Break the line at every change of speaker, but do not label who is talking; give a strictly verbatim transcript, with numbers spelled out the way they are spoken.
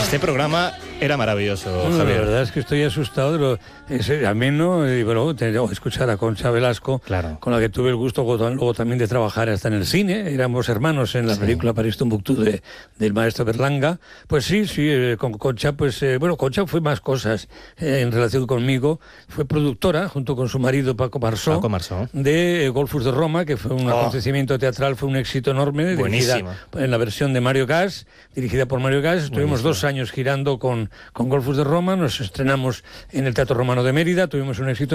Este programa era maravilloso,
bueno,
Javier.
La verdad es que estoy asustado de lo es ameno y bueno, tengo que escuchar a Concha Velasco,
claro,
con la que tuve el gusto luego también de trabajar hasta en el cine. Éramos hermanos en la sí. película París Tombuctú de, del maestro Berlanga. Pues sí, sí, eh, con Concha, pues eh, bueno, Concha fue más cosas eh, en relación conmigo. Fue productora, junto con su marido Paco Marsó,
Paco Marsó.
de eh, Golfus de Roma, que fue un oh. acontecimiento teatral, fue un éxito enorme.
Buenísimo.
En la versión de Mario Gas, dirigida por Mario Gas. Estuvimos Buenísimo. dos años girando con, con Golfus de Roma, nos estrenamos en el Teatro Romano de Mérida, tuvimos un éxito